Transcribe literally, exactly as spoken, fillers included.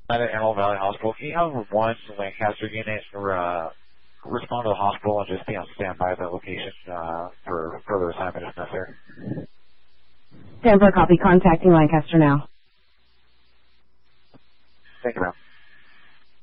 At Antelope Valley Hospital, can you have one Lancaster unit uh, respond to the hospital and just be on standby at the location uh, for further assignment if necessary? Stand for a copy. Contacting Lancaster now. Thank you, ma'am.